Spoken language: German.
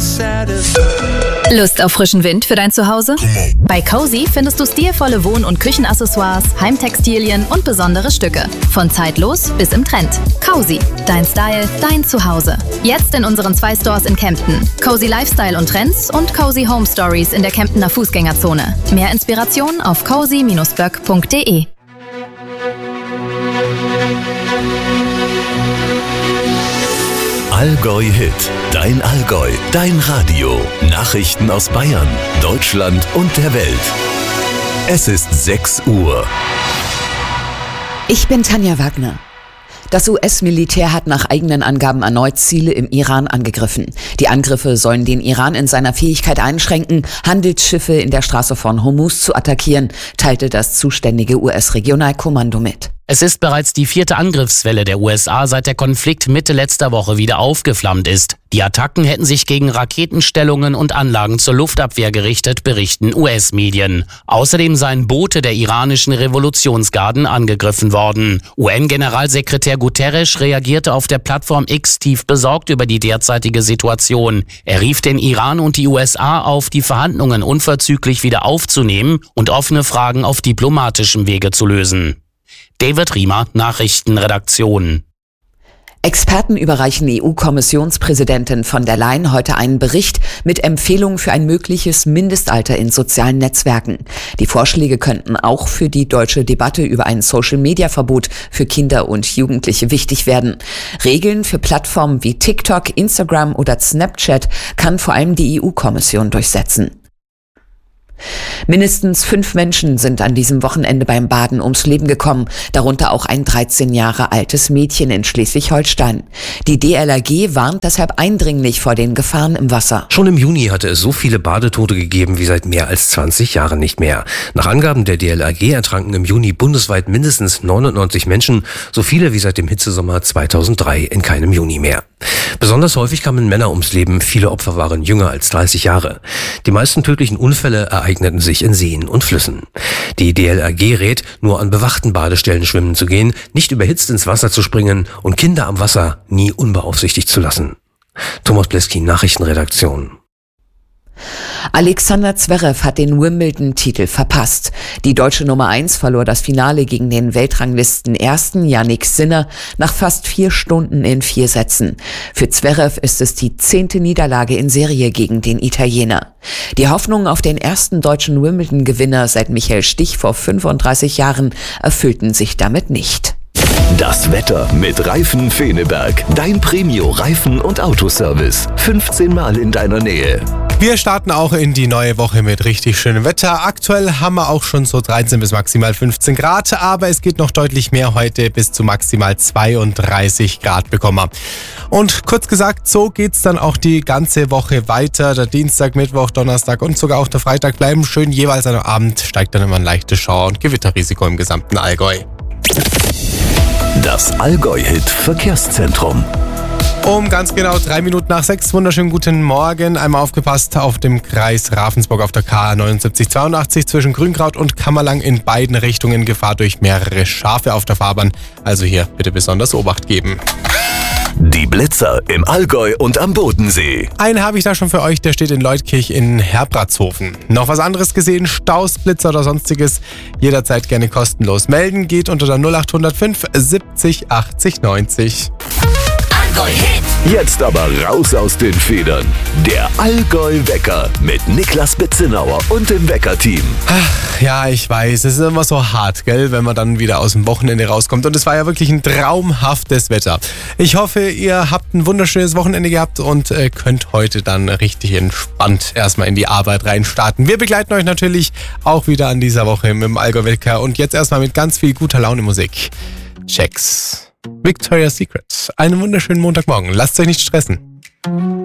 Lust auf frischen Wind für dein Zuhause? Bei Cozy findest du stilvolle Wohn- und Küchenaccessoires, Heimtextilien und besondere Stücke. Von zeitlos bis im Trend. Cozy, dein Style, dein Zuhause. Jetzt in unseren 2 Stores in Kempten. Cozy Lifestyle und Trends und Cozy Home Stories in der Kemptener Fußgängerzone. Mehr Inspiration auf cozy-böck.de. Allgäu Hit, dein Allgäu, dein Radio. Nachrichten aus Bayern, Deutschland und der Welt. Es ist 6 Uhr. Ich bin Tanja Wagner. Das US-Militär hat nach eigenen Angaben erneut Ziele im Iran angegriffen. Die Angriffe sollen den Iran in seiner Fähigkeit einschränken, Handelsschiffe in der Straße von Hormuz zu attackieren, teilte das zuständige US-Regionalkommando mit. Es ist bereits die 4. Angriffswelle der USA, seit der Konflikt Mitte letzter Woche wieder aufgeflammt ist. Die Attacken hätten sich gegen Raketenstellungen und Anlagen zur Luftabwehr gerichtet, berichten US-Medien. Außerdem seien Boote der iranischen Revolutionsgarden angegriffen worden. UN-Generalsekretär Guterres reagierte auf der Plattform X tief besorgt über die derzeitige Situation. Er rief den Iran und die USA auf, die Verhandlungen unverzüglich wieder aufzunehmen und offene Fragen auf diplomatischem Wege zu lösen. David Riemer, Nachrichtenredaktion. Experten überreichen EU-Kommissionspräsidentin von der Leyen heute einen Bericht mit Empfehlungen für ein mögliches Mindestalter in sozialen Netzwerken. Die Vorschläge könnten auch für die deutsche Debatte über ein Social-Media-Verbot für Kinder und Jugendliche wichtig werden. Regeln für Plattformen wie TikTok, Instagram oder Snapchat kann vor allem die EU-Kommission durchsetzen. Mindestens 5 Menschen sind an diesem Wochenende beim Baden ums Leben gekommen, darunter auch ein 13 Jahre altes Mädchen in Schleswig-Holstein. Die DLRG warnt deshalb eindringlich vor den Gefahren im Wasser. Schon im Juni hatte es so viele Badetote gegeben wie seit mehr als 20 Jahren nicht mehr. Nach Angaben der DLRG ertranken im Juni bundesweit mindestens 99 Menschen, so viele wie seit dem Hitzesommer 2003 in keinem Juni mehr. Besonders häufig kamen Männer ums Leben, viele Opfer waren jünger als 30 Jahre. Die meisten tödlichen Unfälle ereigneten sich in Seen und Flüssen. Die DLRG rät, nur an bewachten Badestellen schwimmen zu gehen, nicht überhitzt ins Wasser zu springen und Kinder am Wasser nie unbeaufsichtigt zu lassen. Thomas Bleski, Nachrichtenredaktion. Alexander Zverev hat den Wimbledon-Titel verpasst. Die deutsche Nummer 1 verlor das Finale gegen den Weltranglisten-Ersten Jannik Sinner nach fast 4 Stunden in 4 Sätzen. Für Zverev ist es die 10. Niederlage in Serie gegen den Italiener. Die Hoffnungen auf den ersten deutschen Wimbledon-Gewinner seit Michael Stich vor 35 Jahren erfüllten sich damit nicht. Das Wetter mit Reifen Feneberg. Dein Premio-Reifen- und Autoservice. 15 Mal in deiner Nähe. Wir starten auch in die neue Woche mit richtig schönem Wetter. Aktuell haben wir auch schon so 13 bis maximal 15 Grad, aber es geht noch deutlich mehr heute, bis zu maximal 32 Grad bekommen wir. Und kurz gesagt, so geht's dann auch die ganze Woche weiter. Der Dienstag, Mittwoch, Donnerstag und sogar auch der Freitag bleiben schön. Jeweils am Abend steigt dann immer ein leichtes Schauer- und Gewitterrisiko im gesamten Allgäu. Das Allgäu-Hit Verkehrszentrum. Um ganz genau 3 Minuten nach 6, wunderschönen guten Morgen. Einmal aufgepasst auf dem Kreis Ravensburg auf der K 7982 zwischen Grünkraut und Kammerlang in beiden Richtungen Gefahr durch mehrere Schafe auf der Fahrbahn. Also hier bitte besonders Obacht geben. Die Blitzer im Allgäu und am Bodensee. Einen habe ich da schon für euch, der steht in Leutkirch in Herbratshofen. Noch was anderes gesehen, Staus, Blitzer oder sonstiges, jederzeit gerne kostenlos melden. Geht unter der 0805 70 80 90. Jetzt aber raus aus den Federn. Der Allgäu-Wecker mit Niklas Betzenauer und dem Wecker-Team. Ach, ja, ich weiß, es ist immer so hart, gell, wenn man dann wieder aus dem Wochenende rauskommt. Und es war ja wirklich ein traumhaftes Wetter. Ich hoffe, ihr habt ein wunderschönes Wochenende gehabt und könnt heute dann richtig entspannt erstmal in die Arbeit reinstarten. Wir begleiten euch natürlich auch wieder an dieser Woche mit dem Allgäu-Wecker und jetzt erstmal mit ganz viel guter Laune Musik. Checks. Victoria's Secret. Einen wunderschönen Montagmorgen. Lasst euch nicht stressen.